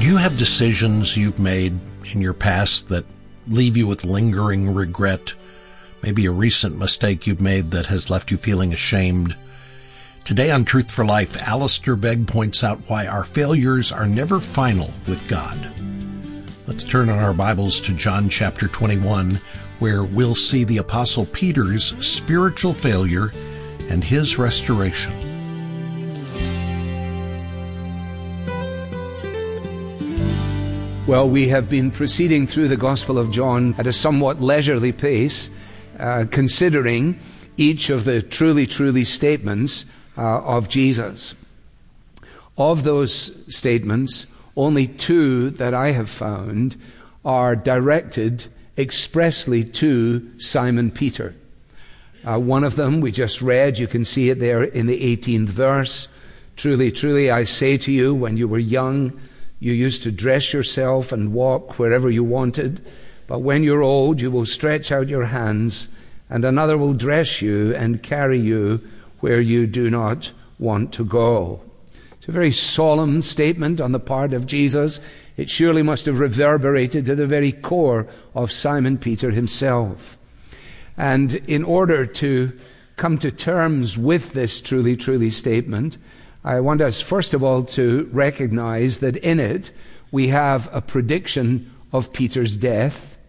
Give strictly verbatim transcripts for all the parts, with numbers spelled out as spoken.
you have decisions you've made in your past that leave you with lingering regret? Maybe a recent mistake you've made that has left you feeling ashamed. Today on Truth for Life, Alistair Begg points out why our failures are never final with God. Let's turn on our Bibles to John chapter twenty-one, where we'll see the Apostle Peter's spiritual failure and his restoration. Well, we have been proceeding through the Gospel of John at a somewhat leisurely pace, uh, considering each of the truly, truly statements uh, of Jesus. Of those statements, only two that I have found are directed expressly to Simon Peter. Uh, one of them we just read, you can see it there in the eighteenth verse. Truly, truly, I say to you, when you were young, you used to dress yourself and walk wherever you wanted. But when you're old, you will stretch out your hands, and another will dress you and carry you where you do not want to go. It's a very solemn statement on the part of Jesus. It surely must have reverberated to the very core of Simon Peter himself. And in order to come to terms with this truly, truly statement, I want us, first of all, to recognize that in it we have a prediction of Peter's death,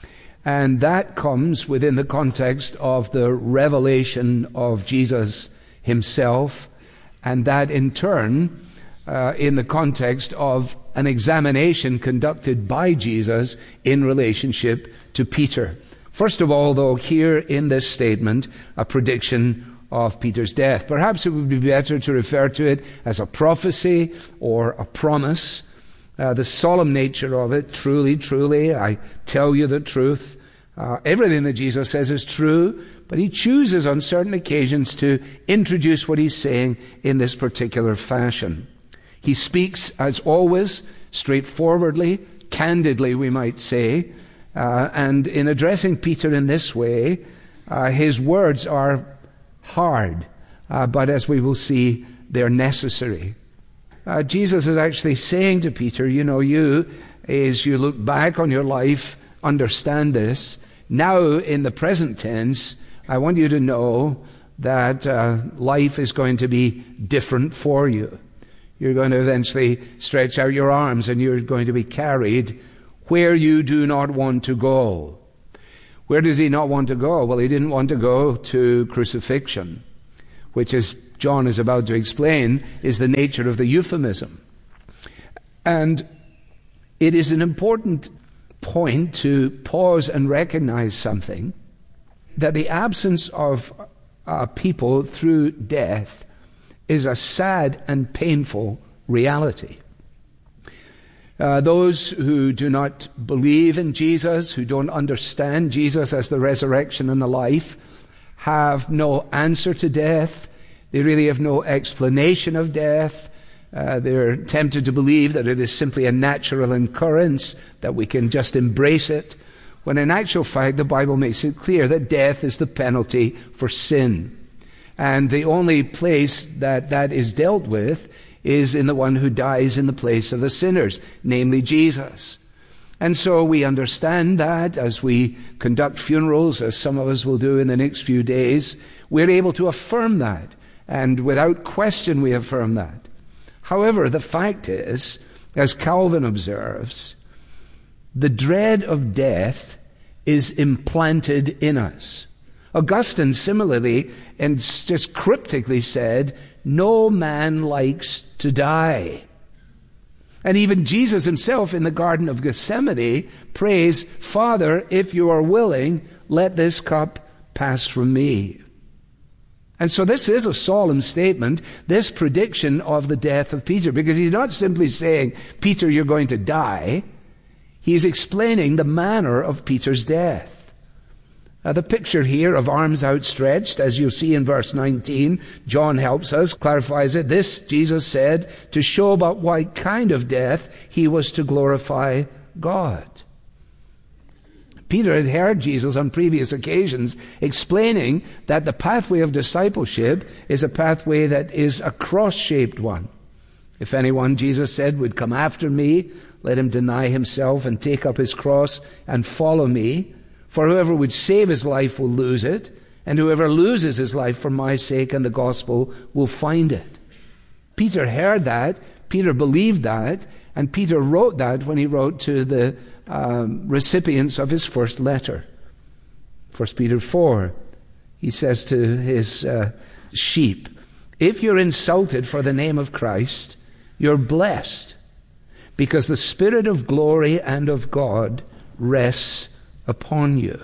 and that comes within the context of the revelation of Jesus himself, and that in turn, uh, in the context of an examination conducted by Jesus in relationship to Peter. First of all, though, here in this statement, a prediction of Peter's death. Perhaps it would be better to refer to it as a prophecy or a promise. Uh, the solemn nature of it, truly, truly, I tell you the truth. Uh, everything that Jesus says is true, but he chooses on certain occasions to introduce what he's saying in this particular fashion. He speaks, as always, straightforwardly, candidly, we might say, uh, and in addressing Peter in this way, uh, his words are hard, uh, but as we will see, they're necessary. Uh, Jesus is actually saying to Peter, you know, you, as you look back on your life, understand this. Now, in the present tense, I want you to know that uh, life is going to be different for you. You're going to eventually stretch out your arms and you're going to be carried where you do not want to go. Where did he not want to go? Well, he didn't want to go to crucifixion, which, as John is about to explain, is the nature of the euphemism. And it is an important point to pause and recognize something, that the absence of uh, people through death is a sad and painful reality. Uh, those who do not believe in Jesus, who don't understand Jesus as the resurrection and the life, have no answer to death. They really have no explanation of death. Uh, they're tempted to believe that it is simply a natural occurrence, that we can just embrace it, when in actual fact the Bible makes it clear that death is the penalty for sin. And the only place that that is dealt with is in the one who dies in the place of the sinners, namely Jesus. And so we understand that as we conduct funerals, as some of us will do in the next few days, we're able to affirm that. And without question we affirm that. However, the fact is, as Calvin observes, the dread of death is implanted in us. Augustine similarly, and just cryptically said, no man likes to die. And even Jesus himself in the Garden of Gethsemane prays, Father, if you are willing, let this cup pass from me. And so this is a solemn statement, this prediction of the death of Peter, because he's not simply saying, Peter, you're going to die. He's explaining the manner of Peter's death. Uh, the picture here of arms outstretched, as you see in verse nineteen, John helps us, clarifies it. This, Jesus said, to show about what kind of death he was to glorify God. Peter had heard Jesus on previous occasions explaining that the pathway of discipleship is a pathway that is a cross-shaped one. If anyone, Jesus said, would come after me, let him deny himself and take up his cross and follow me. For whoever would save his life will lose it, and whoever loses his life for my sake and the gospel will find it. Peter heard that, Peter believed that, and Peter wrote that when he wrote to the um, recipients of his first letter. First Peter four, he says to his uh, sheep, if you're insulted for the name of Christ, you're blessed, because the Spirit of glory and of God rests upon you.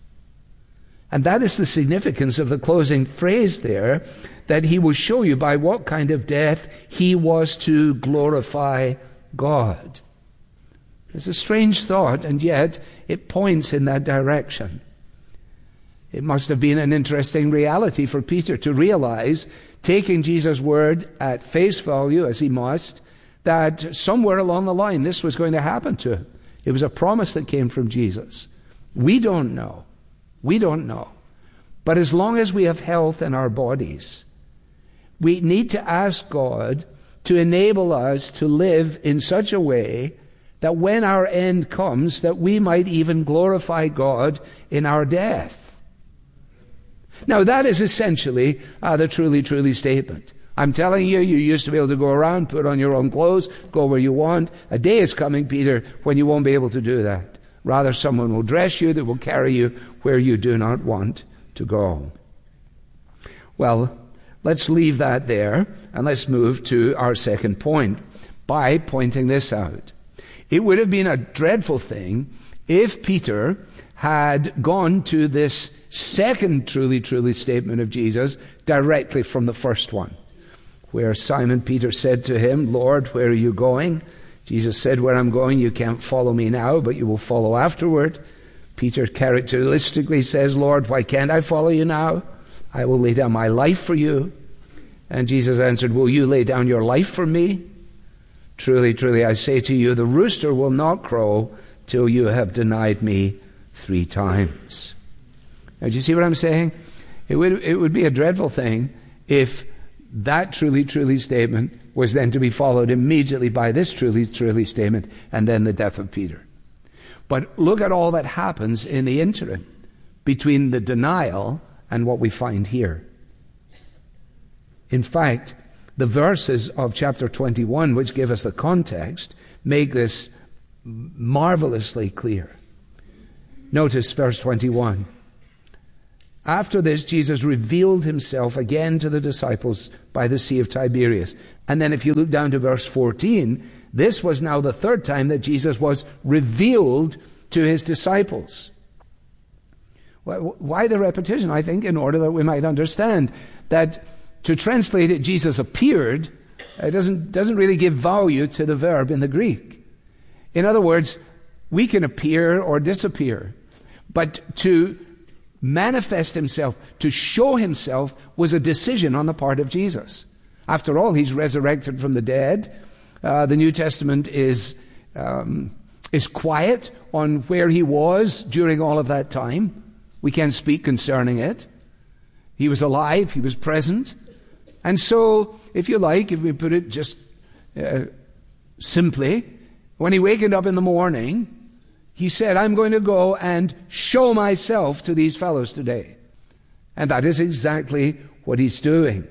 And that is the significance of the closing phrase there, that he will show you by what kind of death he was to glorify God. It's a strange thought, and yet it points in that direction. It must have been an interesting reality for Peter to realize, taking Jesus' word at face value, as he must, that somewhere along the line this was going to happen to him. It was a promise that came from Jesus. We don't know. We don't know. But as long as we have health in our bodies, we need to ask God to enable us to live in such a way that when our end comes, that we might even glorify God in our death. Now that is essentially uh, the truly, truly statement. I'm telling you, you used to be able to go around, put on your own clothes, go where you want. A day is coming, Peter, when you won't be able to do that. Rather, someone will dress you that will carry you where you do not want to go. Well, let's leave that there, and let's move to our second point by pointing this out. It would have been a dreadful thing if Peter had gone to this second truly, truly statement of Jesus directly from the first one, where Simon Peter said to him, Lord, where are you going? Jesus said, where I'm going, you can't follow me now, but you will follow afterward. Peter characteristically says, Lord, why can't I follow you now? I will lay down my life for you. And Jesus answered, will you lay down your life for me? Truly, truly, I say to you, the rooster will not crow till you have denied me three times. Now, do you see what I'm saying? It would, it would be a dreadful thing if that truly, truly statement was then to be followed immediately by this truly, truly statement, and then the death of Peter. But look at all that happens in the interim between the denial and what we find here. In fact, the verses of chapter twenty-one, which give us the context, make this marvelously clear. Notice verse twenty-one. After this, Jesus revealed himself again to the disciples by the Sea of Tiberias. And then if you look down to verse fourteen, this was now the third time that Jesus was revealed to his disciples. Why the repetition? I think in order that we might understand that to translate it, Jesus appeared, it doesn't, doesn't really give value to the verb in the Greek. In other words, we can appear or disappear, but to manifest himself, to show himself, was a decision on the part of Jesus. After all, he's resurrected from the dead. Uh, the New Testament is um, is quiet on where he was during all of that time. We can't speak concerning it. He was alive, he was present. And so, if you like, if we put it just uh, simply, when he wakened up in the morning, he said, I'm going to go and show myself to these fellows today. And that is exactly what he's doing.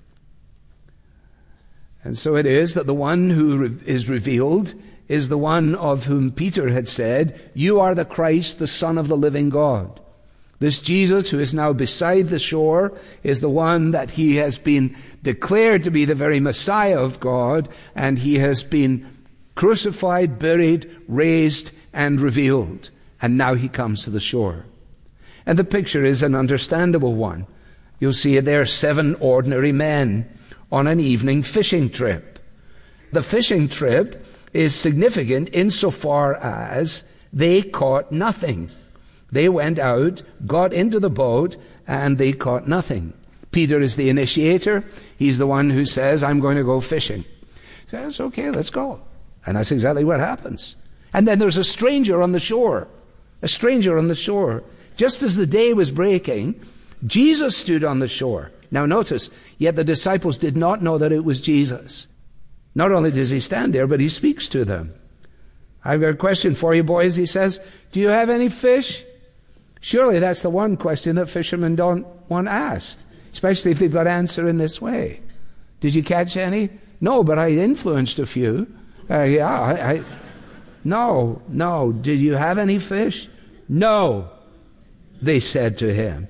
And so it is that the one who re- is revealed is the one of whom Peter had said, you are the Christ, the Son of the living God. This Jesus, who is now beside the shore, is the one that he has been declared to be the very Messiah of God, and he has been crucified, buried, raised, and revealed. And now he comes to the shore. And the picture is an understandable one. You'll see there are seven ordinary men on an evening fishing trip. The fishing trip is significant insofar as they caught nothing. They went out, got into the boat, and they caught nothing. Peter is the initiator. He's the one who says, I'm going to go fishing. He says, okay, let's go. And that's exactly what happens. And then there's a stranger on the shore. A stranger on the shore. Just as the day was breaking, Jesus stood on the shore. Now notice, yet the disciples did not know that it was Jesus. Not only does he stand there, but he speaks to them. I've got a question for you, boys, he says. Do you have any fish? Surely that's the one question that fishermen don't want asked, especially if they've got answer in this way. Did you catch any? No, but I influenced a few. Uh, yeah, I, I... No, no. Did you have any fish? No, they said to him.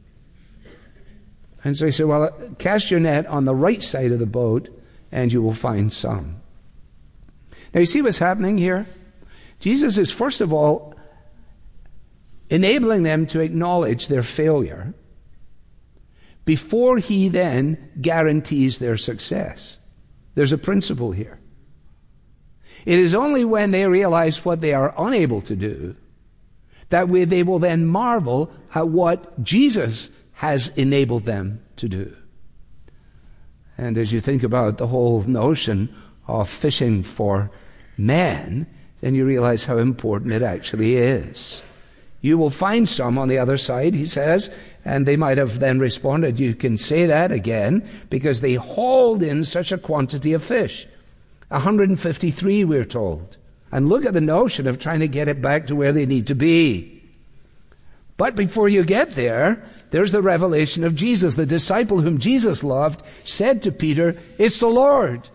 And so he said, well, cast your net on the right side of the boat, and you will find some. Now, you see what's happening here? Jesus is, first of all, enabling them to acknowledge their failure before he then guarantees their success. There's a principle here. It is only when they realize what they are unable to do that we, they will then marvel at what Jesus has enabled them to do. And as you think about the whole notion of fishing for men, then you realize how important it actually is. You will find some on the other side, he says, and they might have then responded, you can say that again, because they hauled in such a quantity of fish. one hundred fifty-three, we're told. And look at the notion of trying to get it back to where they need to be. But before you get there, there's the revelation of Jesus. The disciple whom Jesus loved said to Peter, it's the Lord.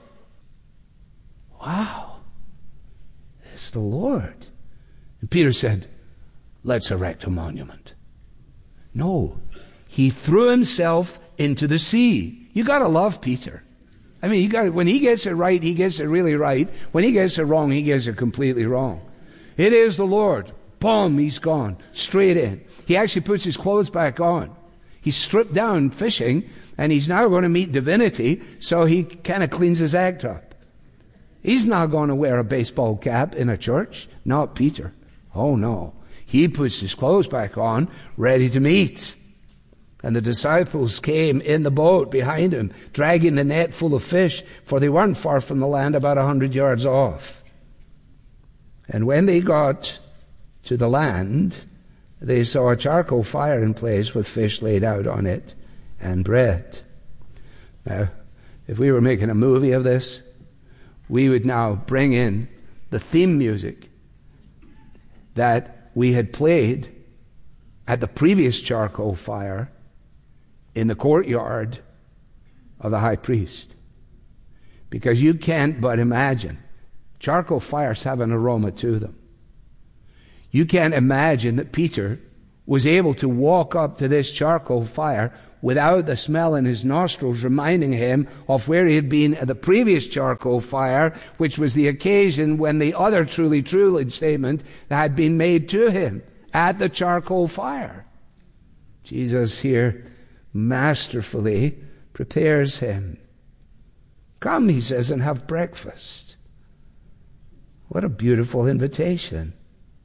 Wow. It's the Lord. And Peter said, let's erect a monument. No. He threw himself into the sea. You got to love Peter. I mean, you got when he gets it right, he gets it really right. When he gets it wrong, he gets it completely wrong. It is the Lord. Boom, he's gone. Straight in. He actually puts his clothes back on. He's stripped down fishing, and he's now going to meet divinity, so he kind of cleans his act up. He's not going to wear a baseball cap in a church. Not Peter. Oh, no. He puts his clothes back on, ready to meet. And the disciples came in the boat behind him, dragging the net full of fish, for they weren't far from the land, about a hundred yards off. And when they got to the land, they saw a charcoal fire in place with fish laid out on it and bread. Now, if we were making a movie of this, we would now bring in the theme music that we had played at the previous charcoal fire in the courtyard of the high priest. Because you can't but imagine, charcoal fires have an aroma to them. You can't imagine that Peter was able to walk up to this charcoal fire without the smell in his nostrils reminding him of where he had been at the previous charcoal fire, which was the occasion when the other truly true statement had been made to him at the charcoal fire. Jesus here masterfully prepares him. Come, he says, and have breakfast. What a beautiful invitation.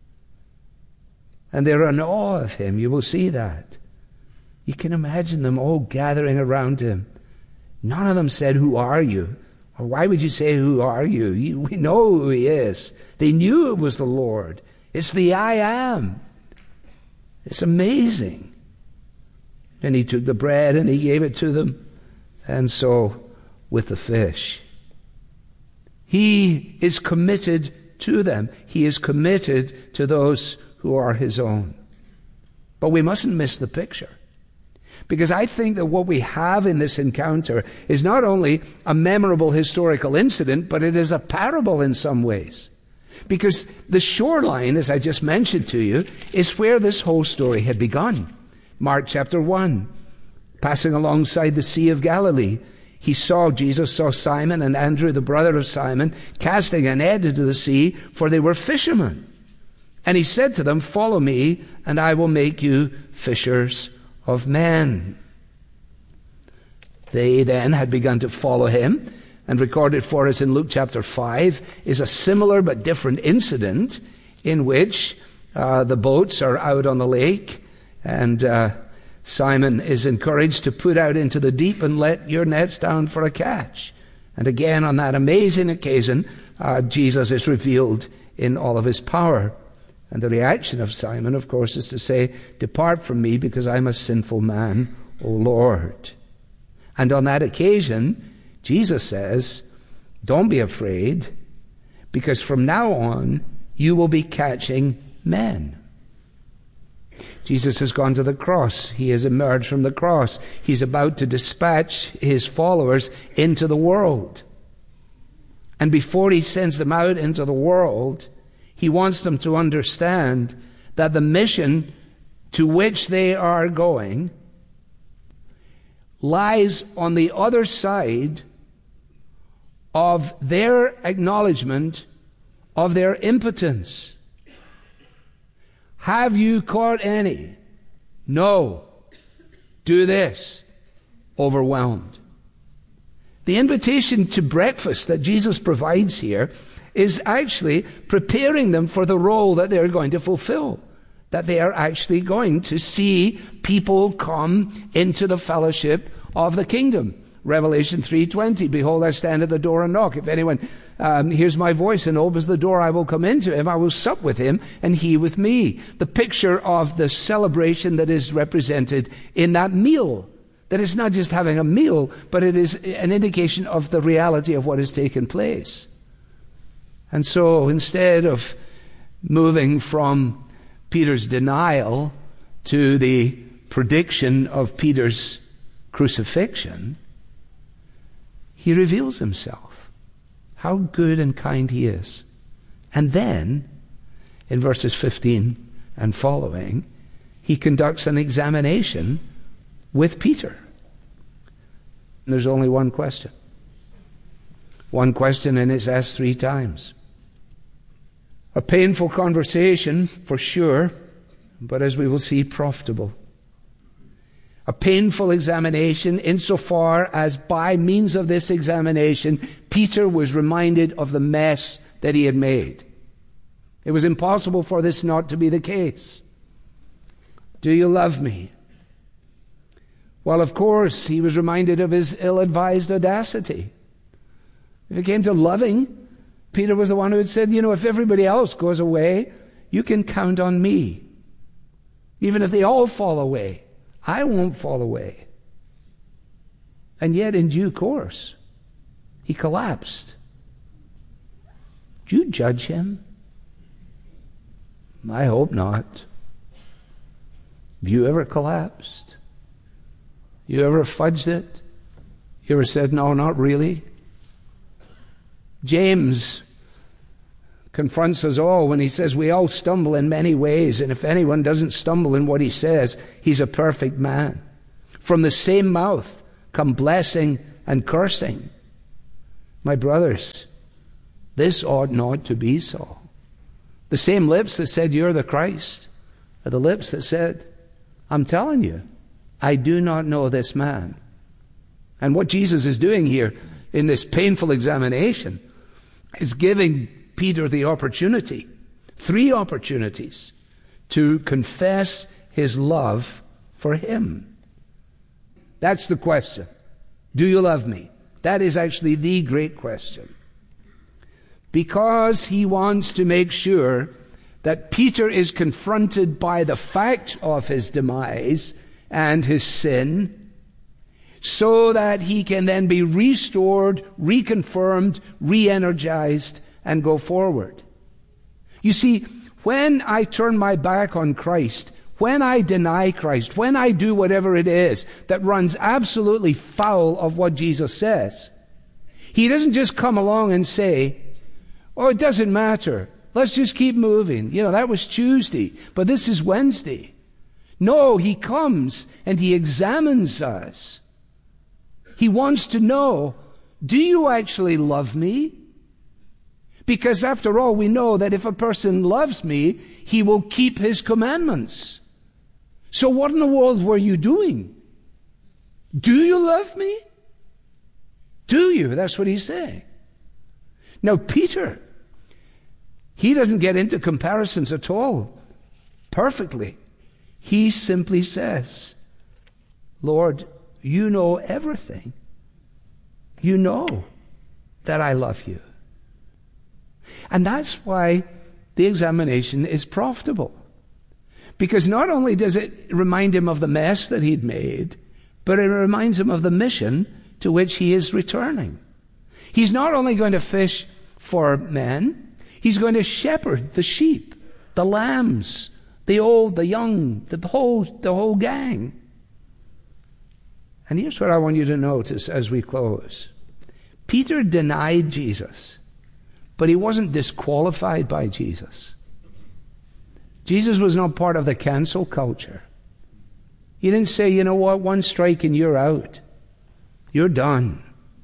And they're in awe of him. You will see that. You can imagine them all gathering around him. None of them said, who are you? Or why would you say, who are you? you? We know who he is. They knew it was the Lord. It's the I am. It's amazing. And he took the bread and he gave it to them. And so with the fish. He is committed to them. He is committed to those who are his own. But we mustn't miss the picture. Because I think that what we have in this encounter is not only a memorable historical incident, but it is a parable in some ways. Because the shoreline, as I just mentioned to you, is where this whole story had begun. Mark chapter one, passing alongside the Sea of Galilee, he saw, Jesus saw Simon and Andrew, the brother of Simon, casting a net into the sea, for they were fishermen. And he said to them, follow me, and I will make you fishers of men. They then had begun to follow him, and recorded for us in Luke chapter five is a similar but different incident in which uh, the boats are out on the lake, and uh, Simon is encouraged to put out into the deep and let your nets down for a catch. And again, on that amazing occasion, uh, Jesus is revealed in all of his power. And the reaction of Simon, of course, is to say, depart from me, because I'm a sinful man, O Lord. And on that occasion, Jesus says, Don't be afraid, because from now on, you will be catching men. Jesus has gone to the cross. He has emerged from the cross. He's about to dispatch his followers into the world. And before he sends them out into the world, he wants them to understand that the mission to which they are going lies on the other side of their acknowledgement of their impotence. Have you caught any? No. Do this. Overwhelmed. The invitation to breakfast that Jesus provides here is actually preparing them for the role that they're going to fulfill. That they are actually going to see people come into the fellowship of the kingdom. Revelation three twenty, behold, I stand at the door and knock. If anyone um, hears my voice and opens the door, I will come into him. I will sup with him and he with me. The picture of the celebration that is represented in that meal. That it's not just having a meal, but it is an indication of the reality of what has taken place. And so instead of moving from Peter's denial to the prediction of Peter's crucifixion, he reveals himself, how good and kind he is. And then, in verses fifteen and following, he conducts an examination with Peter. And there's only one question. One question, and it's asked three times. A painful conversation, for sure, but as we will see, profitable. A painful examination insofar as by means of this examination, Peter was reminded of the mess that he had made. It was impossible for this not to be the case. Do you love me? Well, of course, he was reminded of his ill-advised audacity. If it came to loving, Peter was the one who had said, you know, if everybody else goes away, you can count on me. Even if they all fall away, I won't fall away. And yet, in due course, he collapsed. Do you judge him? I hope not. Have you ever collapsed? You ever fudged it? You ever said, no, not really? James confronts us all when he says we all stumble in many ways, and if anyone doesn't stumble in what he says, he's a perfect man. From the same mouth come blessing and cursing. My brothers, this ought not to be so. The same lips that said you're the Christ are the lips that said, I'm telling you, I do not know this man. And what Jesus is doing here in this painful examination is giving Peter the opportunity, three opportunities, to confess his love for him. That's the question. Do you love me? That is actually the great question. Because he wants to make sure that Peter is confronted by the fact of his demise and his sin, so that he can then be restored, reconfirmed, re-energized, and go forward. You see, when I turn my back on Christ, when I deny Christ, when I do whatever it is that runs absolutely foul of what Jesus says, he doesn't just come along and say, oh, it doesn't matter. Let's just keep moving. You know, that was Tuesday, but this is Wednesday. No, he comes and he examines us. He wants to know, do you actually love me? Because after all, we know that if a person loves me, he will keep his commandments. So what in the world were you doing? Do you love me? Do you? That's what he's saying. Now, Peter, he doesn't get into comparisons at all. Perfectly. He simply says, Lord, you know everything. You know that I love you. And that's why the examination is profitable. Because not only does it remind him of the mess that he'd made, but it reminds him of the mission to which he is returning. He's not only going to fish for men, he's going to shepherd the sheep, the lambs, the old, the young, the whole, the whole gang. And here's what I want you to notice as we close. Peter denied Jesus, but he wasn't disqualified by Jesus. Jesus was not part of the cancel culture. He didn't say, you know what, one strike and you're out. You're done.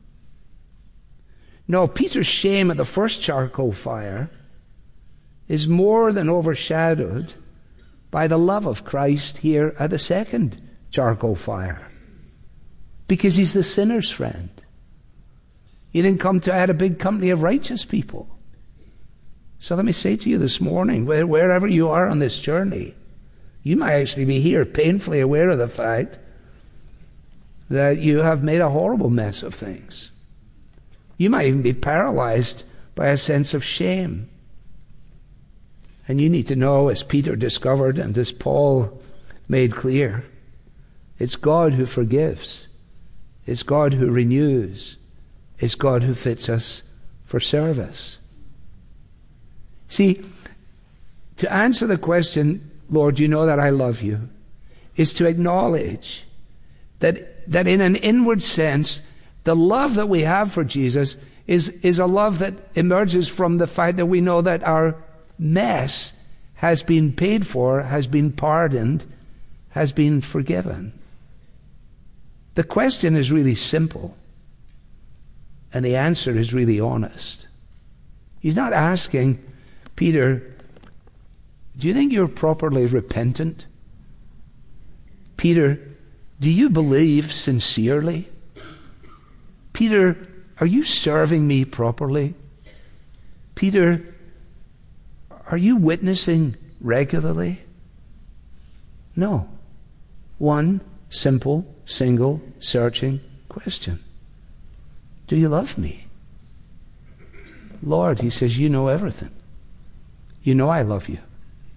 No, Peter's shame at the first charcoal fire is more than overshadowed by the love of Christ here at the second charcoal fire. Because he's the sinner's friend. He didn't come to add a big company of righteous people. So let me say to you this morning, wherever you are on this journey, you might actually be here painfully aware of the fact that you have made a horrible mess of things. You might even be paralyzed by a sense of shame. And you need to know, as Peter discovered and as Paul made clear, it's God who forgives. It's God who renews. It's God who fits us for service. See, to answer the question, Lord, you know that I love you, is to acknowledge that, that in an inward sense, the love that we have for Jesus is, is a love that emerges from the fact that we know that our mess has been paid for, has been pardoned, has been forgiven. The question is really simple, and the answer is really honest. He's not asking, Peter, do you think you're properly repentant? Peter, do you believe sincerely? Peter, are you serving me properly? Peter, are you witnessing regularly? No. One simple, single, searching question. Do you love me? Lord, he says, you know everything. You know I love you.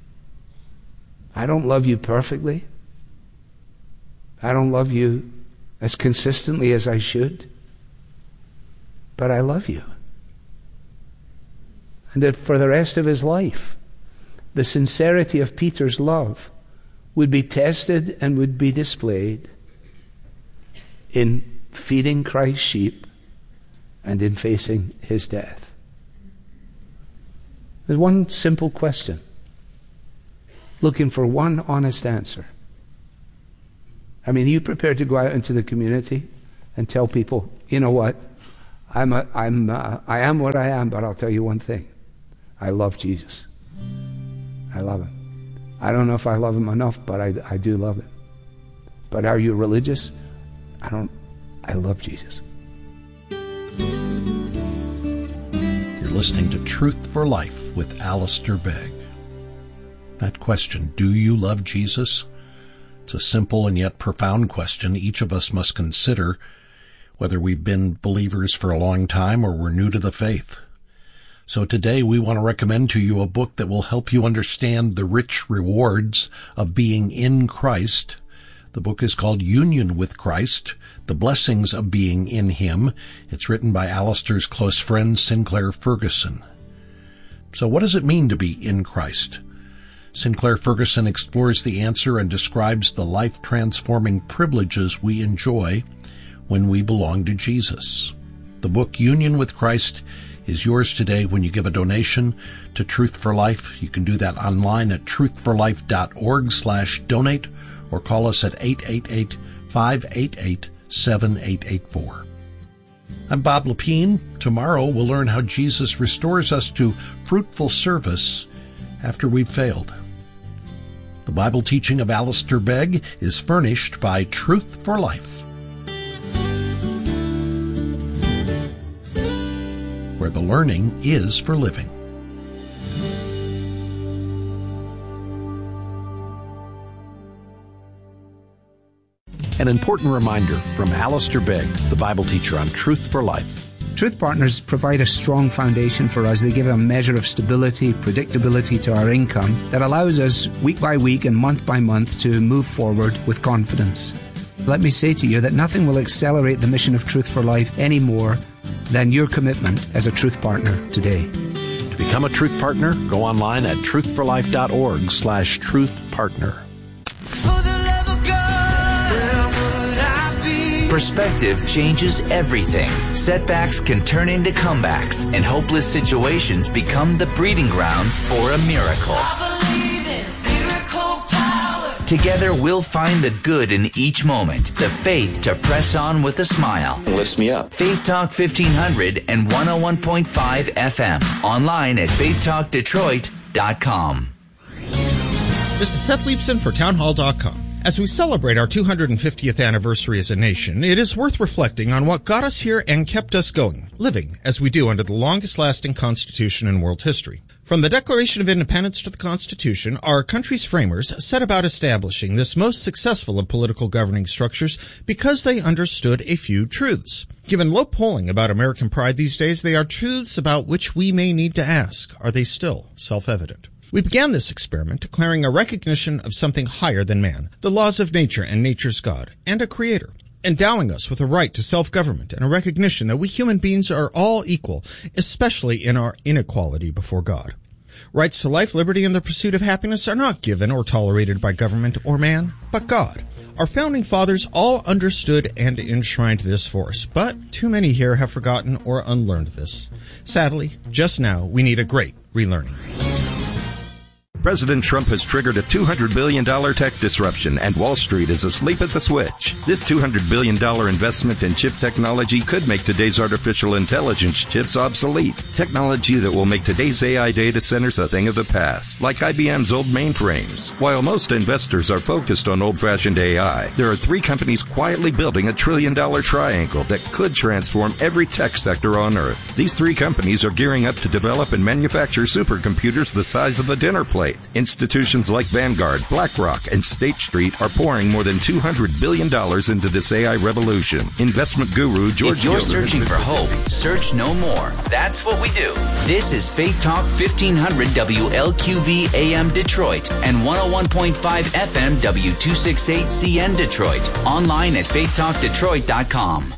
I don't love you perfectly. I don't love you as consistently as I should. But I love you. And that for the rest of his life, the sincerity of Peter's love would be tested and would be displayed in feeding Christ's sheep and in facing his death. There's one simple question, looking for one honest answer. I mean, are you prepared to go out into the community and tell people, you know what, I'm a, I'm uh, I am what I am, but I'll tell you one thing. I love Jesus. I love him. I don't know if I love him enough, but I, I do love him. But are you religious? I don't. I love Jesus. You're listening to Truth for Life with Alistair Begg. That question, do you love Jesus? It's a simple and yet profound question each of us must consider, whether we've been believers for a long time or we're new to the faith. So today we want to recommend to you a book that will help you understand the rich rewards of being in Christ. The book is called Union with Christ, The Blessings of Being in Him. It's written by Alistair's close friend, Sinclair Ferguson. So what does it mean to be in Christ? Sinclair Ferguson explores the answer and describes the life-transforming privileges we enjoy when we belong to Jesus. The book Union with Christ is yours today when you give a donation to Truth for Life. You can do that online at truthforlife.org slash donate or call us at eight eight eight, five eight eight, seven eight eight four. I'm Bob Lepine. Tomorrow we'll learn how Jesus restores us to fruitful service after we've failed. The Bible teaching of Alistair Begg is furnished by Truth for Life, where the learning is for living. An important reminder from Alistair Begg, the Bible teacher on Truth for Life. Truth Partners provide a strong foundation for us. They give a measure of stability, predictability to our income that allows us week by week and month by month to move forward with confidence. Let me say to you that nothing will accelerate the mission of Truth for Life any more than your commitment as a Truth Partner today. To become a Truth Partner, go online at truthforlife.org slash truth partner. Perspective changes everything. Setbacks can turn into comebacks, and hopeless situations become the breeding grounds for a miracle. I believe in miracle power. Together, we'll find the good in each moment, the faith to press on with a smile. Lifts me up. Faith Talk fifteen hundred and one oh one point five F M. Online at faith talk detroit dot com. This is Seth Leibson for townhall dot com. As we celebrate our two hundred fiftieth anniversary as a nation, it is worth reflecting on what got us here and kept us going, living as we do under the longest-lasting Constitution in world history. From the Declaration of Independence to the Constitution, our country's framers set about establishing this most successful of political governing structures because they understood a few truths. Given low polling about American pride these days, they are truths about which we may need to ask, are they still self-evident? We began this experiment declaring a recognition of something higher than man, the laws of nature and nature's God, and a creator, endowing us with a right to self-government and a recognition that we human beings are all equal, especially in our inequality before God. Rights to life, liberty, and the pursuit of happiness are not given or tolerated by government or man, but God. Our founding fathers all understood and enshrined this for us, but too many here have forgotten or unlearned this. Sadly, just now, we need a great relearning. President Trump has triggered a two hundred billion dollars tech disruption, and Wall Street is asleep at the switch. This two hundred billion dollars investment in chip technology could make today's artificial intelligence chips obsolete. Technology that will make today's A I data centers a thing of the past, like I B M's old mainframes. While most investors are focused on old-fashioned A I, there are three companies quietly building a trillion-dollar triangle that could transform every tech sector on Earth. These three companies are gearing up to develop and manufacture supercomputers the size of a dinner plate. Institutions like Vanguard, BlackRock, and State Street are pouring more than two hundred billion dollars into this A I revolution. Investment guru George If you're Gilder searching for hope, search no more. That's what we do. This is Faith Talk fifteen hundred W L Q V A M Detroit and one oh one point five F M W two sixty-eight C N Detroit. Online at faith talk detroit dot com.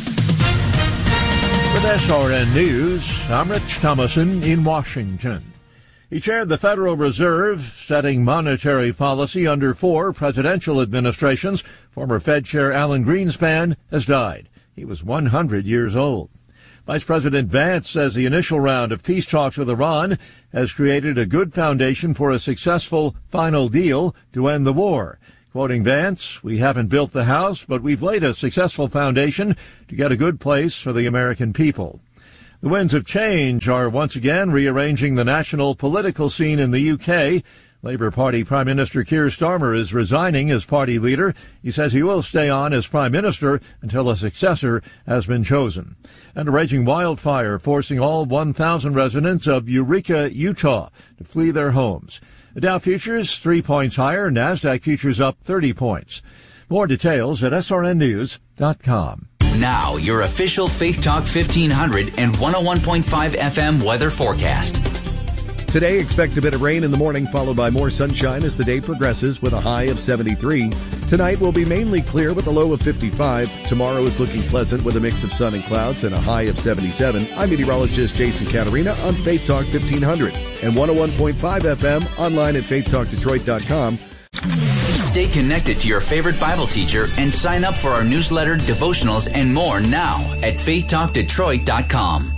With S R N News, I'm Rich Thomason in Washington. He chaired the Federal Reserve, setting monetary policy under four presidential administrations. Former Fed Chair Alan Greenspan has died. He was one hundred years old. Vice President Vance says the initial round of peace talks with Iran has created a good foundation for a successful final deal to end the war. Quoting Vance, "We haven't built the house, but we've laid a successful foundation to get a good place for the American people." The winds of change are once again rearranging the national political scene in the U K. Labour Party Prime Minister Keir Starmer is resigning as party leader. He says he will stay on as Prime Minister until a successor has been chosen. And a raging wildfire forcing all one thousand residents of Eureka, Utah to flee their homes. The Dow futures three points higher, NASDAQ futures up thirty points. More details at S R N news dot com. Now, your official Faith Talk fifteen hundred and one oh one point five F M weather forecast. Today, expect a bit of rain in the morning, followed by more sunshine as the day progresses with a high of seventy-three. Tonight will be mainly clear with a low of fifty-five. Tomorrow is looking pleasant with a mix of sun and clouds and a high of seventy-seven. I'm meteorologist Jason Caterina on Faith Talk fifteen hundred and one oh one point five F M, online at faith talk detroit dot com. Stay connected to your favorite Bible teacher and sign up for our newsletter, devotionals, and more now at faith talk detroit dot com.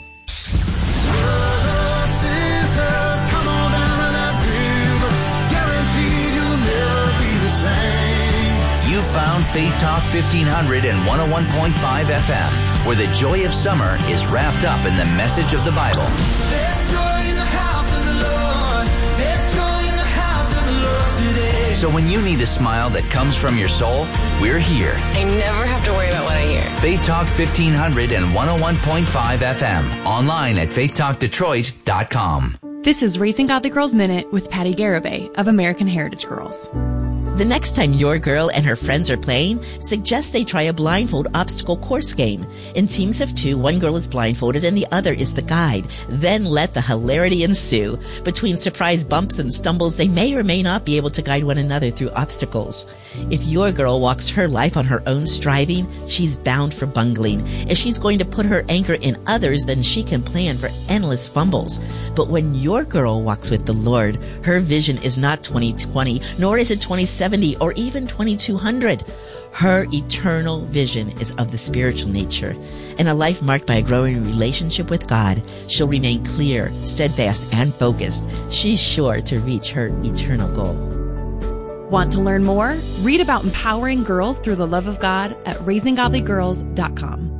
You found Faith Talk fifteen hundred and one oh one point five F M, where the joy of summer is wrapped up in the message of the Bible. There's joy in the house of the Lord. There's joy in the house of the Lord today. So when you need a smile that comes from your soul, we're here. I never have to worry about what I hear. Faith Talk fifteen hundred and one oh one point five F M. Online at faith talk detroit dot com. This is Raising Godly Girls Minute with Patty Garibay of American Heritage Girls. The next time your girl and her friends are playing, suggest they try a blindfold obstacle course game. In teams of two, one girl is blindfolded and the other is the guide. Then let the hilarity ensue. Between surprise bumps and stumbles, they may or may not be able to guide one another through obstacles. If your girl walks her life on her own striving, she's bound for bungling. If she's going to put her anchor in others, then she can plan for endless fumbles. But when your girl walks with the Lord, her vision is not twenty twenty, nor is it twenty seventy or even twenty-two hundred. Her eternal vision is of the spiritual nature. In a life marked by a growing relationship with God, she'll remain clear, steadfast, and focused. She's sure to reach her eternal goal. Want to learn more? Read about empowering girls through the love of God at raising godly girls dot com.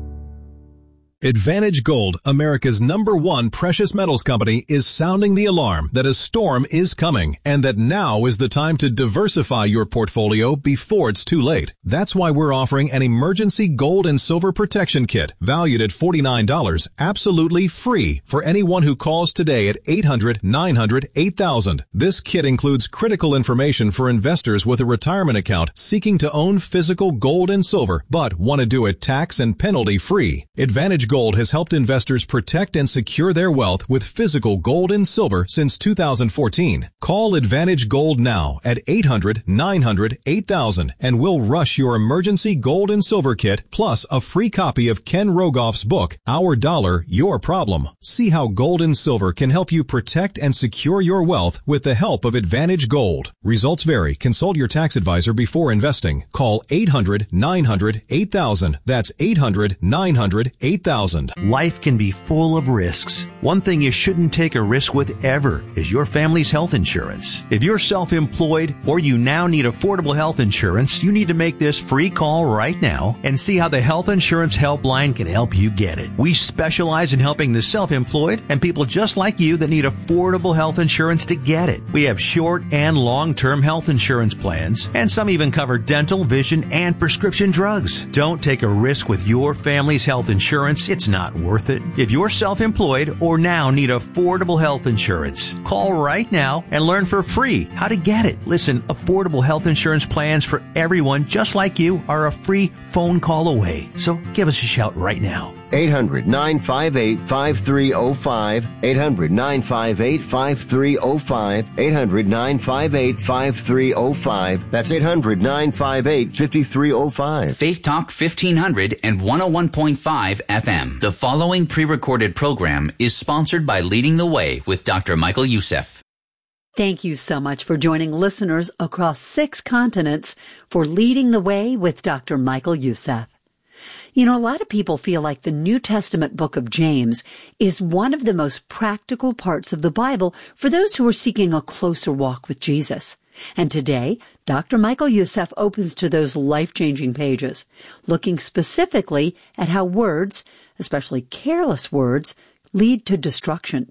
Advantage Gold, America's number one precious metals company, is sounding the alarm that a storm is coming and that now is the time to diversify your portfolio before it's too late. That's why we're offering an emergency gold and silver protection kit valued at forty-nine dollars, absolutely free for anyone who calls today at eight hundred, nine hundred, eight thousand. This kit includes critical information for investors with a retirement account seeking to own physical gold and silver but want to do it tax and penalty free. Advantage Gold has helped investors protect and secure their wealth with physical gold and silver since two thousand fourteen. Call Advantage Gold now at eight hundred, nine hundred, eight thousand and we'll rush your emergency gold and silver kit plus a free copy of Ken Rogoff's book, Our Dollar, Your Problem. See how gold and silver can help you protect and secure your wealth with the help of Advantage Gold. Results vary. Consult your tax advisor before investing. Call eight hundred, nine hundred, eight thousand. That's eight hundred, nine hundred, eight thousand. Life can be full of risks. One thing you shouldn't take a risk with ever is your family's health insurance. If you're self-employed or you now need affordable health insurance, you need to make this free call right now and see how the Health Insurance Helpline can help you get it. We specialize in helping the self-employed and people just like you that need affordable health insurance to get it. We have short and long-term health insurance plans, and some even cover dental, vision, and prescription drugs. Don't take a risk with your family's health insurance. It's not worth it. If you're self-employed or now need affordable health insurance, call right now and learn for free how to get it. Listen, affordable health insurance plans for everyone just like you are a free phone call away. So give us a shout right now. eight hundred, nine five eight, five three zero five. eight hundred, nine five eight, five three zero five. eight hundred, nine five eight, five three zero five. That's eight hundred, nine five eight, five three zero five. Faith Talk fifteen hundred and one oh one point five F M. The following pre-recorded program is sponsored by Leading the Way with Doctor Michael Youssef. Thank you so much for joining listeners across six continents for Leading the Way with Doctor Michael Youssef. You know, a lot of people feel like the New Testament book of James is one of the most practical parts of the Bible for those who are seeking a closer walk with Jesus. And today, Doctor Michael Youssef opens to those life-changing pages, looking specifically at how words, especially careless words, lead to destruction.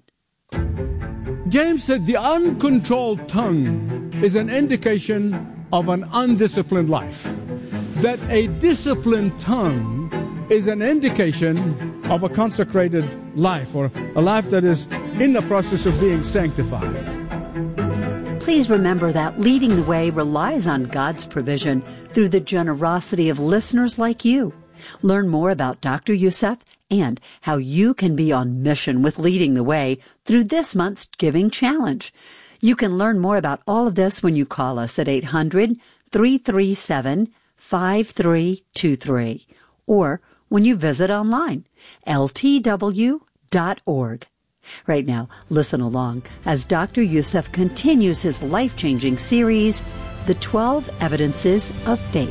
James said the uncontrolled tongue is an indication of an undisciplined life. That a disciplined tongue is an indication of a consecrated life, or a life that is in the process of being sanctified. Please remember that Leading the Way relies on God's provision through the generosity of listeners like you. Learn more about Doctor Youssef and how you can be on mission with Leading the Way through this month's Giving Challenge. You can learn more about all of this when you call us at eight hundred, three three seven, five three two three or when you visit online, L T W dot org. Right now, listen along as Doctor Youssef continues his life-changing series, The twelve Evidences of Faith.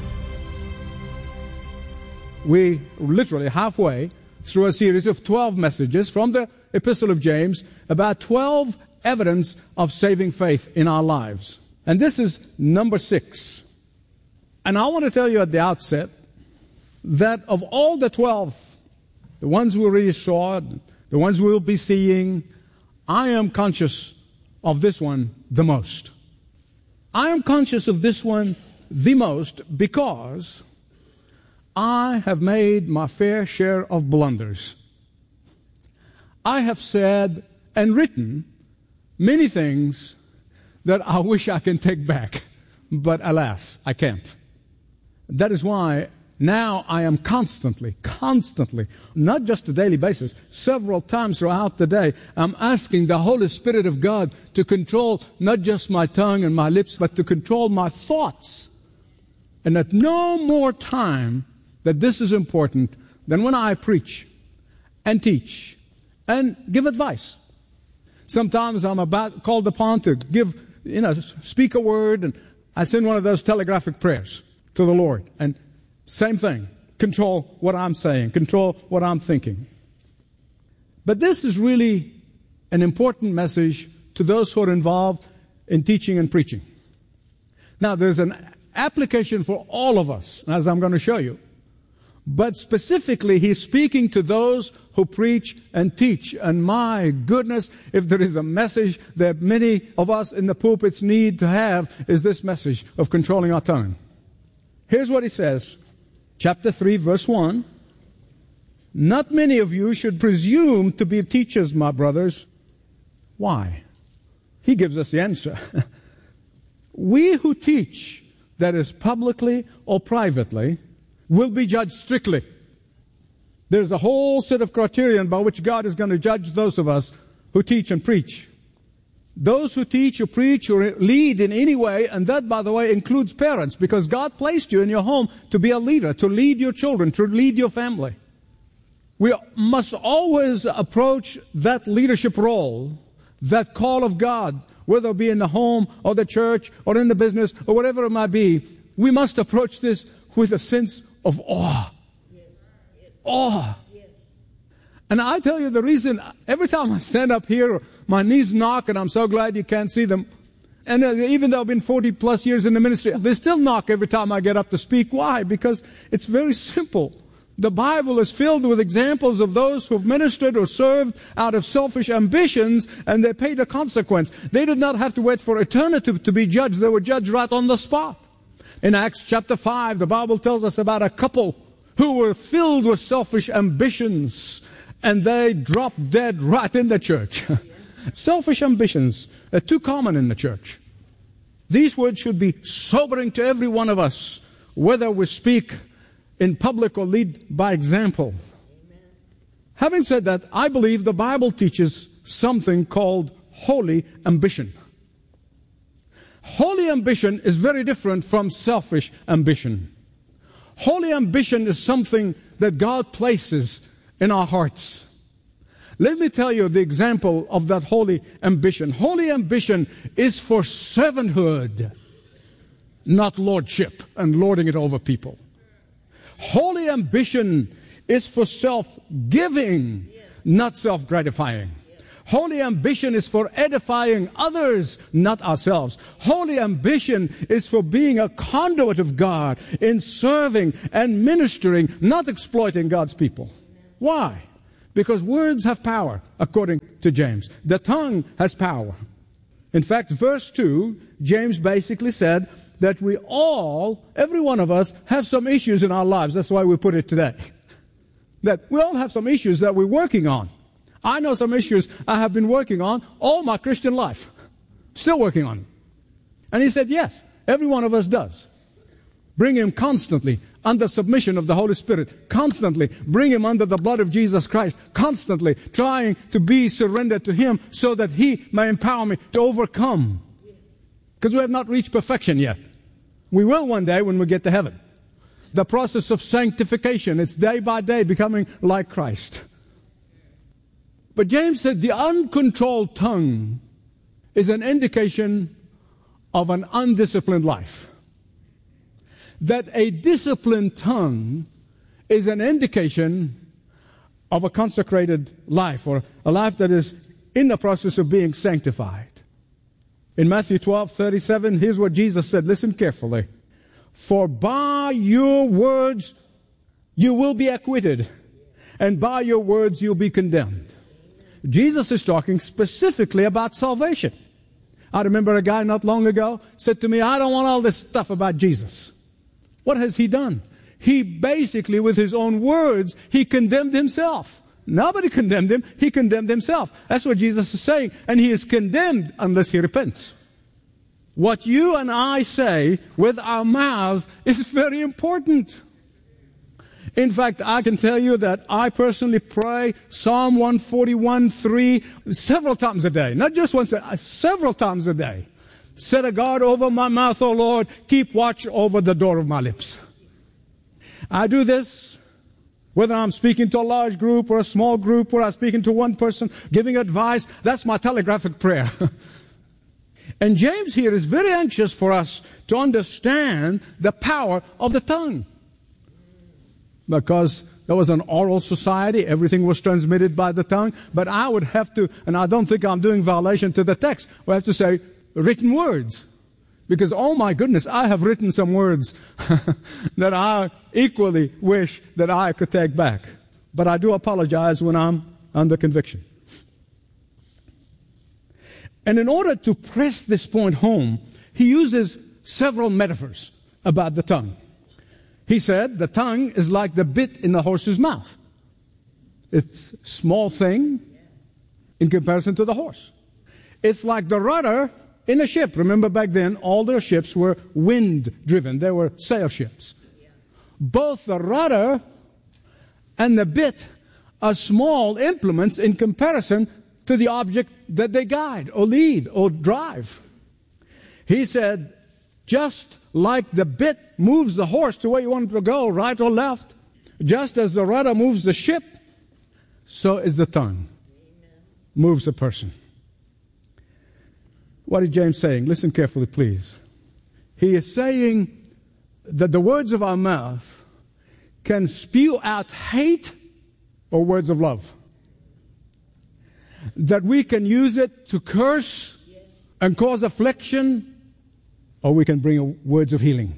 We literally halfway through a series of twelve messages from the Epistle of James about twelve evidence of saving faith in our lives. And this is number six. And I want to tell you at the outset that of all the twelve, the ones we already saw, the ones we'll be seeing, I am conscious of this one the most. I am conscious of this one the most because I have made my fair share of blunders. I have said and written many things that I wish I can take back. but alas, I can't. That is why now I am constantly, constantly, not just a daily basis, several times throughout the day, I'm asking the Holy Spirit of God to control not just my tongue and my lips, but to control my thoughts. And at no more time that this is important than when I preach and teach and give advice. Sometimes I'm about called upon to give, you know, speak a word, and I send one of those telegraphic prayers to the Lord. And same thing. Control what I'm saying. Control what I'm thinking. But this is really an important message to those who are involved in teaching and preaching. Now, there's an application for all of us, as I'm going to show you. But specifically, he's speaking to those who preach and teach. And my goodness, if there is a message that many of us in the pulpits need to have, is this message of controlling our tongue. Here's what he says. Chapter three, verse one. Not many of you should presume to be teachers, my brothers. Why? He gives us the answer. We who teach, that is publicly or privately, will be judged strictly. There's a whole set of criterion by which God is going to judge those of us who teach and preach. Those who teach or preach or lead in any way, and that, by the way, includes parents, because God placed you in your home to be a leader, to lead your children, to lead your family. We must always approach that leadership role, that call of God, whether it be in the home or the church or in the business or whatever it might be. We must approach this with a sense of awe. Awe. And I tell you the reason, every time I stand up here, my knees knock, and I'm so glad you can't see them. And even though I've been forty plus years in the ministry, they still knock every time I get up to speak. Why? Because it's very simple. The Bible is filled with examples of those who've ministered or served out of selfish ambitions, and they paid a consequence. They did not have to wait for eternity to be judged. They were judged right on the spot. In Acts chapter five, the Bible tells us about a couple who were filled with selfish ambitions, and they dropped dead right in the church. Selfish ambitions are too common in the church. These words should be sobering to every one of us, whether we speak in public or lead by example. Amen. Having said that, I believe the Bible teaches something called holy ambition. Holy ambition is very different from selfish ambition. Holy ambition is something that God places in our hearts. Let me tell you the example of that holy ambition. Holy ambition is for servanthood, not lordship and lording it over people. Holy ambition is for self-giving, not self-gratifying. Holy ambition is for edifying others, not ourselves. Holy ambition is for being a conduit of God in serving and ministering, not exploiting God's people. Why? Because words have power, according to James. The tongue has power. In fact, verse two, James basically said that we all, every one of us, have some issues in our lives. That's why we put it today. That we all have some issues that we're working on. I know some issues I have been working on all my Christian life. Still working on them. And he said, yes, every one of us does. Bring him constantly under submission of the Holy Spirit. Constantly bring him under the blood of Jesus Christ. Constantly trying to be surrendered to him so that he may empower me to overcome. Because we have not reached perfection yet. We will one day when we get to heaven. The process of sanctification, it's day by day becoming like Christ. But James said the uncontrolled tongue is an indication of an undisciplined life. That a disciplined tongue is an indication of a consecrated life, or a life that is in the process of being sanctified. In Matthew twelve thirty-seven, here's what Jesus said. Listen carefully. For by your words you will be acquitted, and by your words you'll be condemned. Jesus is talking specifically about salvation. I remember a guy not long ago said to me, I don't want all this stuff about Jesus. What has he done? He basically, with his own words, he condemned himself. Nobody condemned him. He condemned himself. That's what Jesus is saying. And he is condemned unless he repents. What you and I say with our mouths is very important. In fact, I can tell you that I personally pray Psalm one forty-one, three several times a day. Not just once, several times a day. Set a guard over my mouth, O Lord. Keep watch over the door of my lips. I do this whether I'm speaking to a large group or a small group, or I'm speaking to one person, giving advice. That's my telegraphic prayer. And James here is very anxious for us to understand the power of the tongue. Because there was an oral society, everything was transmitted by the tongue. But I would have to, and I don't think I'm doing violation to the text, we have to say written words. Because, oh my goodness, I have written some words that I equally wish that I could take back. But I do apologize when I'm under conviction. And in order to press this point home, he uses several metaphors about the tongue. He said the tongue is like the bit in the horse's mouth. It's a small thing in comparison to the horse. It's like the rudder in a ship. Remember back then, all their ships were wind-driven. They were sail ships. Both the rudder and the bit are small implements in comparison to the object that they guide or lead or drive. He said, just like the bit moves the horse to where you want it to go, right or left, just as the rudder moves the ship, so is the tongue. Moves a person. What is James saying? Listen carefully, please. He is saying that the words of our mouth can spew out hate or words of love. That we can use it to curse and cause affliction, or we can bring words of healing.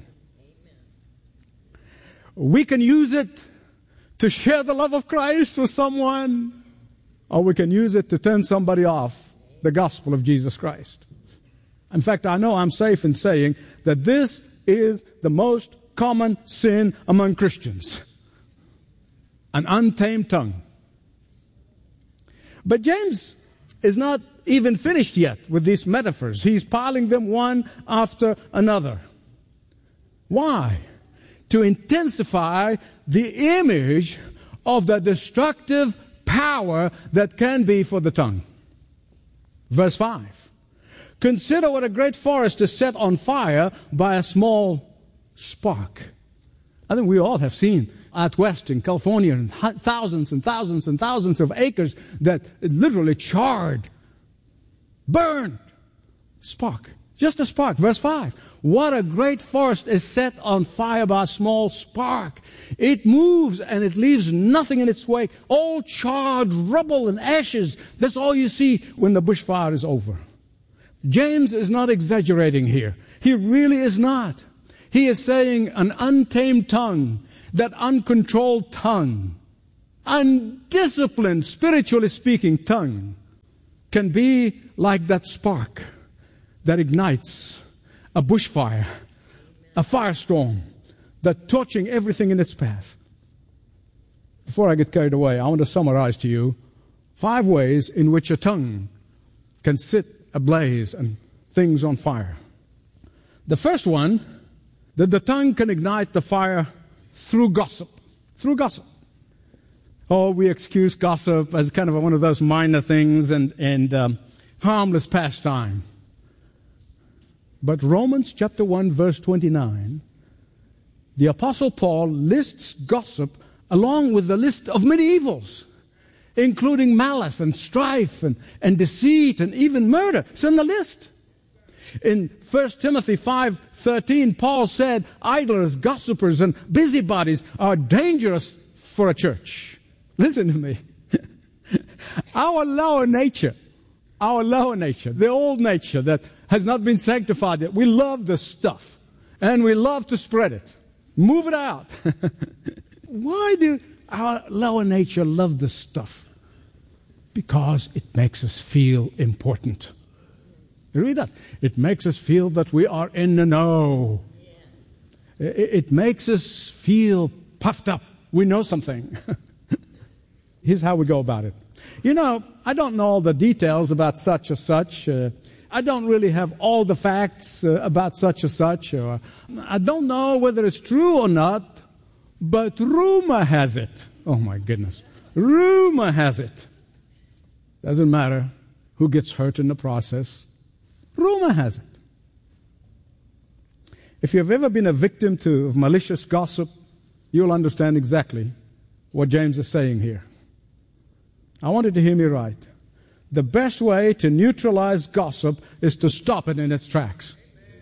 We can use it to share the love of Christ with someone, or we can use it to turn somebody off the gospel of Jesus Christ. In fact, I know I'm safe in saying that this is the most common sin among Christians. An untamed tongue. But James is not even finished yet with these metaphors. He's piling them one after another. Why? To intensify the image of the destructive power that can be for the tongue. Verse five. Consider what a great forest is set on fire by a small spark. I think we all have seen out west in California, and thousands and thousands and thousands of acres that literally charred, burned, spark. Just a spark. Verse five. What a great forest is set on fire by a small spark. It moves and it leaves nothing in its wake. All charred rubble and ashes. That's all you see when the bushfire is over. James is not exaggerating here. He really is not. He is saying an untamed tongue, that uncontrolled tongue, undisciplined, spiritually speaking tongue, can be like that spark that ignites a bushfire, a firestorm, that torching everything in its path. Before I get carried away, I want to summarize to you five ways in which a tongue can set ablaze and things on fire. The first one, that the tongue can ignite the fire through gossip. Through gossip. Oh, we excuse gossip as kind of one of those minor things and, and um, harmless pastime. But Romans chapter one, verse twenty-nine, the Apostle Paul lists gossip along with the list of many evils, including malice and strife and, and deceit and even murder. It's in the list. In First Timothy five thirteen, Paul said, idlers, gossipers, and busybodies are dangerous for a church. Listen to me. Our lower nature, our lower nature, the old nature that has not been sanctified yet, we love the stuff, and we love to spread it. Move it out. Why do our lower nature love the stuff? Because it makes us feel important. It really does. It makes us feel that we are in the know. It, it makes us feel puffed up. We know something. Here's how we go about it. You know, I don't know all the details about such or such. Uh, I don't really have all the facts uh, about such and such, or I don't know whether it's true or not, but rumor has it. Oh my goodness. Rumor has it. Doesn't matter who gets hurt in the process. Rumor has it. If you've ever been a victim to malicious gossip, you'll understand exactly what James is saying here. I want you to hear me right. The best way to neutralize gossip is to stop it in its tracks.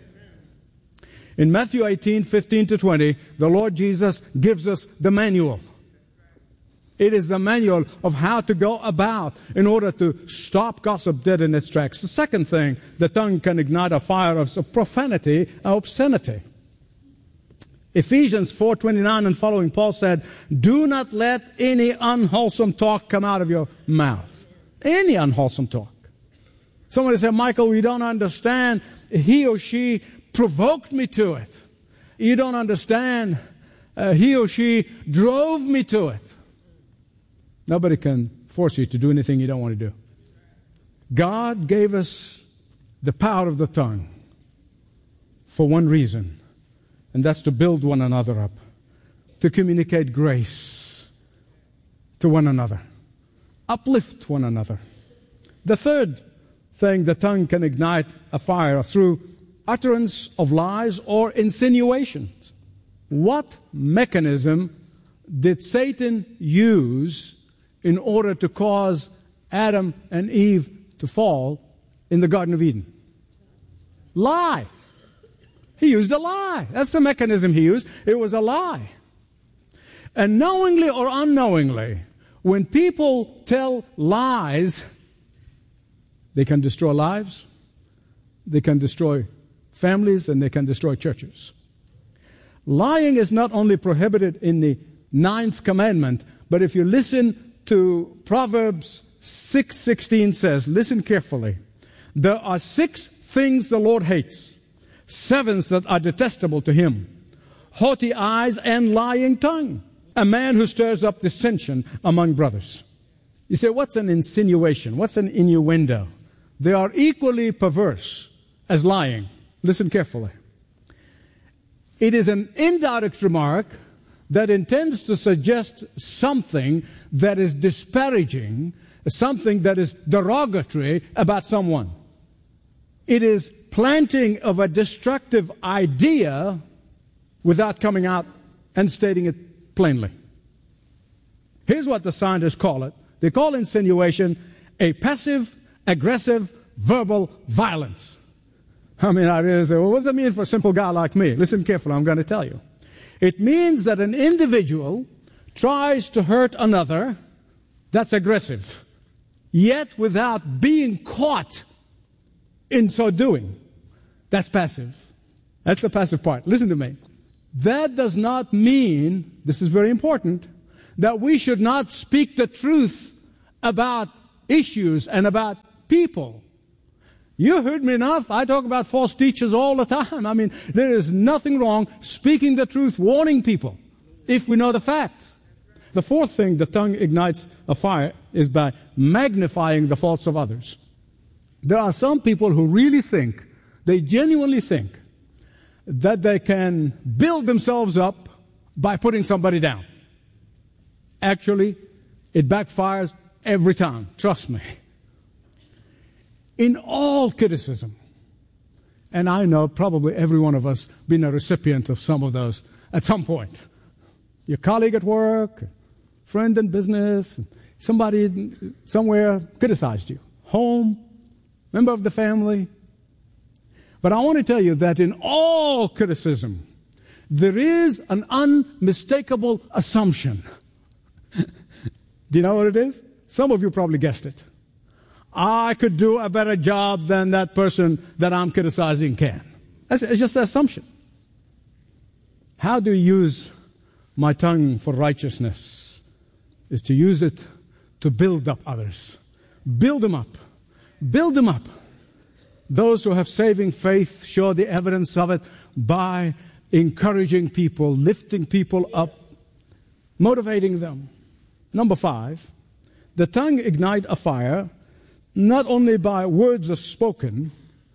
In Matthew eighteen, fifteen to twenty, the Lord Jesus gives us the manual. It is the manual of how to go about in order to stop gossip dead in its tracks. The second thing, the tongue can ignite a fire of profanity and obscenity. Ephesians four twenty-nine and following, Paul said, do not let any unwholesome talk come out of your mouth. Any unwholesome talk. Somebody said, Michael, we don't understand. He or she provoked me to it. You don't understand. Uh, he or she drove me to it. Nobody can force you to do anything you don't want to do. God gave us the power of the tongue for one reason, and that's to build one another up, to communicate grace to one another, uplift one another. The third thing, the tongue can ignite a fire through utterance of lies or insinuations. What mechanism did Satan use in order to cause Adam and Eve to fall in the Garden of Eden? Lie. He used a lie. That's the mechanism he used. It was a lie. And knowingly or unknowingly, when people tell lies, they can destroy lives, they can destroy families, and they can destroy churches. Lying is not only prohibited in the ninth commandment, but if you listen to Proverbs six sixteen says, listen carefully, there are six things the Lord hates, sevens that are detestable to him: haughty eyes and lying tongue, a man who stirs up dissension among brothers. You say, what's an insinuation? What's an innuendo? They are equally perverse as lying. Listen carefully. It is an indirect remark that intends to suggest something that is disparaging, something that is derogatory about someone. It is planting of a destructive idea without coming out and stating it plainly. Here's what the scientists call it. They call insinuation a passive, aggressive, verbal violence. I mean, I really say, well, what does that mean for a simple guy like me? Listen carefully, I'm going to tell you. It means that an individual tries to hurt another, that's aggressive, yet without being caught in so doing. That's passive. That's the passive part. Listen to me. That does not mean, this is very important, that we should not speak the truth about issues and about people. You heard me enough. I talk about false teachers all the time. I mean, there is nothing wrong speaking the truth, warning people, if we know the facts. The fourth thing the tongue ignites a fire is by magnifying the faults of others. There are some people who really think, they genuinely think, that they can build themselves up by putting somebody down. Actually, it backfires every time. Trust me. In all criticism, and I know probably every one of us been a recipient of some of those at some point. Your colleague at work, friend in business, somebody somewhere criticized you. Home, member of the family. But I want to tell you that in all criticism, there is an unmistakable assumption. Do you know what it is? Some of you probably guessed it. I could do a better job than that person that I'm criticizing can. That's it's just an assumption. How do you use my tongue for righteousness? Is to use it to build up others. Build them up. Build them up. Those who have saving faith show the evidence of it by encouraging people, lifting people up, motivating them. Number five, the tongue ignites a fire not only by words are spoken,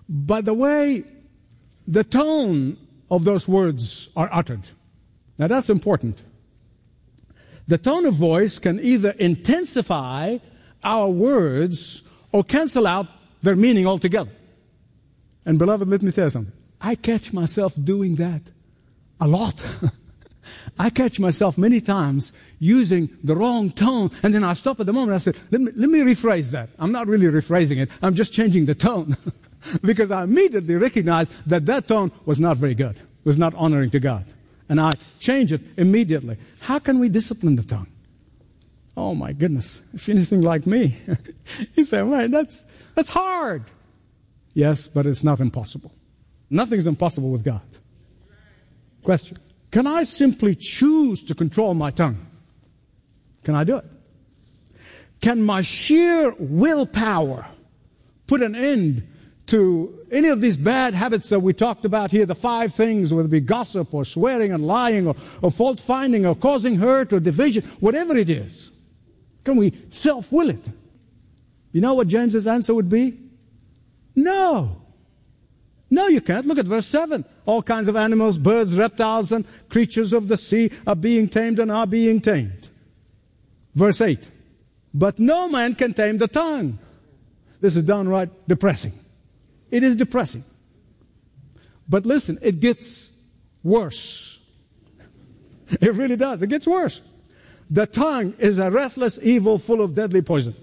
but the way the tone of those words are uttered. Now that's important. The tone of voice can either intensify our words or cancel out their meaning altogether. And beloved, let me tell you something. I catch myself doing that a lot. I catch myself many times using the wrong tone, and then I stop at the moment and I say, let me, let me rephrase that. I'm not really rephrasing it. I'm just changing the tone because I immediately recognize that that tone was not very good, was not honoring to God. And I change it immediately. How can we discipline the tongue? Oh my goodness. If you're anything like me, you say, man, that's, that's hard. Yes, but it's not impossible. Nothing's impossible with God. Question. Can I simply choose to control my tongue? Can I do it? Can my sheer willpower put an end to any of these bad habits that we talked about here, the five things, whether it be gossip or swearing and lying or, or fault finding or causing hurt or division, whatever it is? Can we self-will it? You know what James's answer would be? No. No, you can't. Look at verse seven. All kinds of animals, birds, reptiles, and creatures of the sea are being tamed and are being tamed. Verse eight. But no man can tame the tongue. This is downright depressing. It is depressing. But listen, it gets worse. It really does. It gets worse. The tongue is a restless evil full of deadly poison.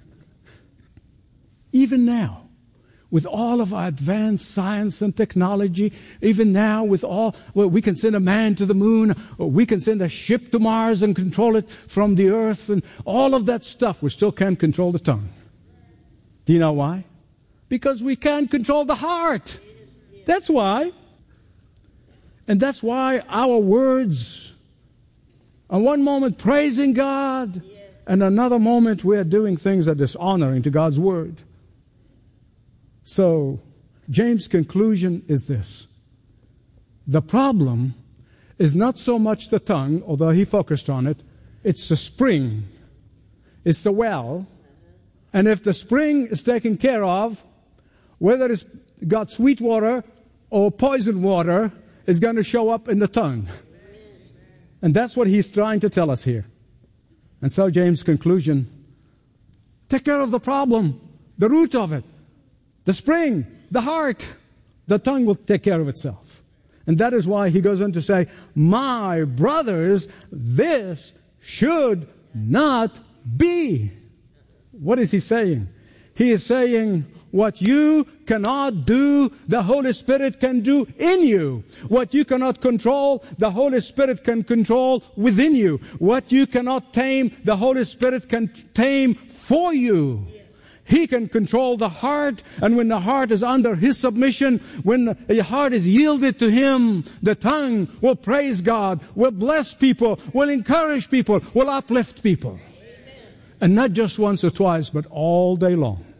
Even now, with all of our advanced science and technology, even now with all, well, we can send a man to the moon, or we can send a ship to Mars and control it from the earth, and all of that stuff, we still can't control the tongue. Do you know why? Because we can't control the heart. That's why. And that's why our words, on one moment praising God, and another moment we are doing things that are dishonoring to God's word. So, James' conclusion is this. The problem is not so much the tongue, although he focused on it. It's the spring. It's the well. And if the spring is taken care of, whether it's got sweet water or poison water, is going to show up in the tongue. And that's what he's trying to tell us here. And so James' conclusion, take care of the problem, the root of it. The spring, the heart, the tongue will take care of itself. And that is why he goes on to say, my brothers, this should not be. What is he saying? He is saying, what you cannot do, the Holy Spirit can do in you. What you cannot control, the Holy Spirit can control within you. What you cannot tame, the Holy Spirit can tame for you. He can control the heart, and when the heart is under His submission, when the heart is yielded to Him, the tongue will praise God, will bless people, will encourage people, will uplift people. And not just once or twice, but all day long.